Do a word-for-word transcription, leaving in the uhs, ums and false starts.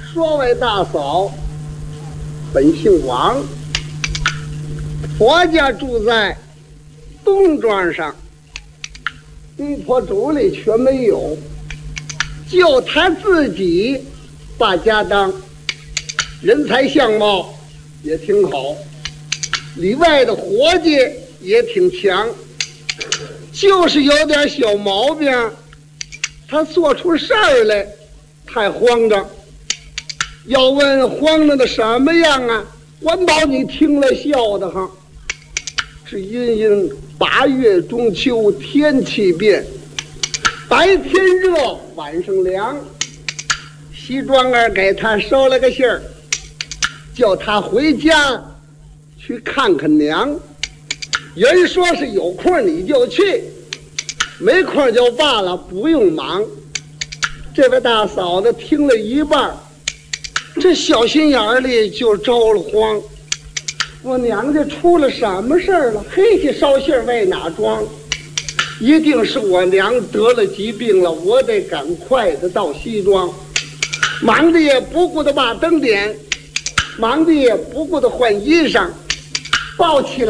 说位大嫂，本姓王，婆家住在东庄上，地婆主里却没有，就他自己把家当，人才相貌也挺好，里外的活计也挺强，就是有点小毛病，他做出事儿来太慌张。要问慌张的什么样啊？管保你听了笑得慌。是阴阴八月中秋，天气变，白天热，晚上凉。西庄儿给他捎了个信儿，叫他回家去看看娘。人说是有空你就去，没空就罢了，不用忙。这位大嫂子听了一半，这小心眼儿里就着了慌。我娘家出了什么事儿了？黑气捎信为哪装？一定是我娘得了疾病了，我得赶快的到西庄。忙的也不顾得把灯点，忙的也不顾得换衣裳，抱起了